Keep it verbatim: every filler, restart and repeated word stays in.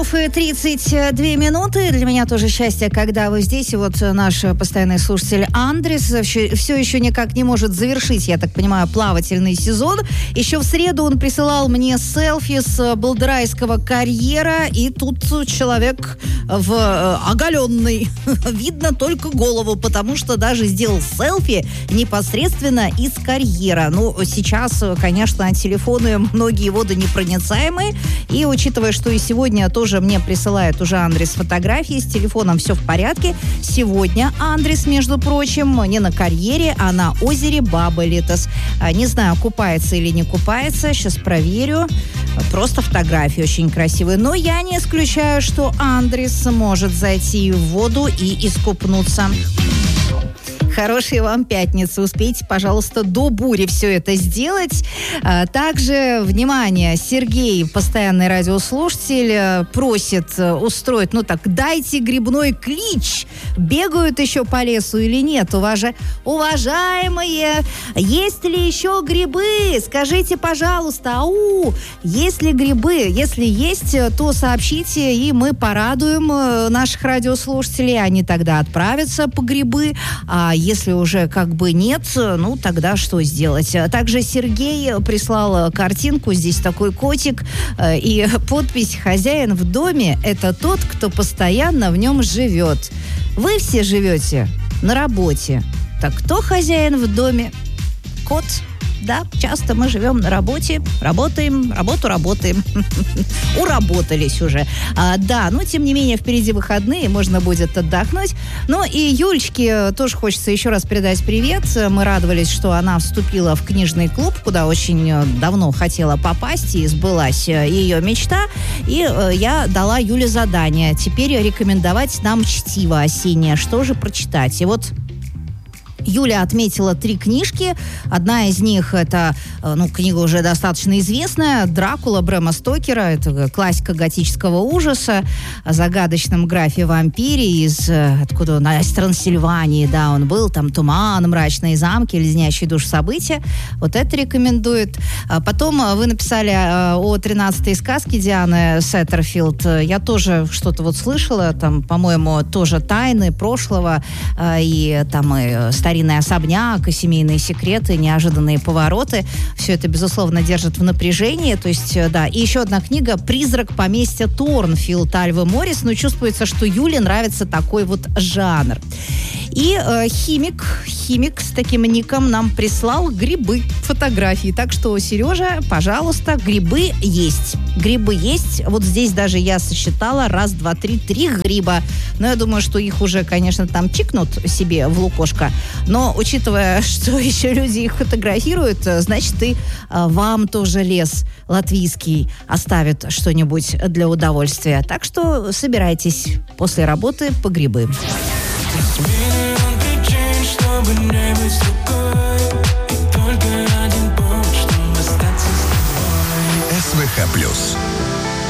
тридцать две минуты. Для меня тоже счастье, когда вы здесь. И вот наш постоянный слушатель Андрес все еще никак не может завершить, я так понимаю, плавательный сезон. Еще в среду он присылал мне селфи с балдерайского карьера, и тут человек в оголенный. Видно только голову, потому что даже сделал селфи непосредственно из карьера. Ну, сейчас, конечно, телефоны многие водонепроницаемые. И учитывая, что и сегодня тоже мне присылает уже Андрес фотографии, с телефоном все в порядке. Сегодня Андрес, между прочим, не на карьере, а на озере Баба-Литос. Не знаю, купается или не купается, сейчас проверю. Просто фотографии очень красивые. Но я не исключаю, что Андрес может зайти в воду и искупнуться. Хорошей вам пятницы. Успейте, пожалуйста, до бури все это сделать. Также, внимание, Сергей, постоянный радиослушатель, просит устроить, ну так, дайте грибной клич. Бегают еще по лесу или нет? Уваж... Уважаемые, есть ли еще грибы? Скажите, пожалуйста, ау, есть ли грибы? Если есть, то сообщите, и мы порадуем наших радиослушателей. Они тогда отправятся по грибы. А если уже как бы нет, ну тогда что сделать? Также Сергей прислал картинку, здесь такой котик, и подпись «Хозяин в доме – это тот, кто постоянно в нем живет». Вы все живете на работе. Так кто хозяин в доме? Кот. Да, часто мы живем на работе, работаем, работу работаем. Уработались уже. А, да, но тем не менее впереди выходные, можно будет отдохнуть. Ну и Юлечке тоже хочется еще раз передать привет. Мы радовались, что она вступила в книжный клуб, куда очень давно хотела попасть, и сбылась ее мечта. И э, я дала Юле задание теперь рекомендовать нам чтиво осеннее. Что же прочитать? И вот Юля отметила три книжки. Одна из них — это, ну, книга уже достаточно известная, «Дракула» Брэма Стокера. Это классика готического ужаса о загадочном графе-вампире из, откуда он, из Трансильвании, да, он был, там «Туман», «Мрачные замки», «Леденящие душу события». Вот это рекомендует. Потом вы написали о тринадцатой сказке Дианы Сеттерфилд. Я тоже что-то вот слышала, там, по-моему, тоже «Тайны прошлого», и там и старинный особняк, и семейные секреты, неожиданные повороты. Все это, безусловно, держит в напряжении. То есть, да. И еще одна книга «Призрак поместья Торнфилд» Альвы Моррис. Но чувствуется, что Юле нравится такой вот жанр. И э, химик, химик с таким ником нам прислал грибы, фотографии. Так что, Сережа, пожалуйста, грибы есть. Грибы есть. Вот здесь даже я сосчитала. Раз, два, три, три гриба. Но я думаю, что их уже, конечно, там чикнут себе в лукошко. Но, учитывая, что еще люди их фотографируют, значит, и э, вам тоже лес латвийский оставит что-нибудь для удовольствия. Так что собирайтесь после работы по грибы. Миллион причин, чтобы не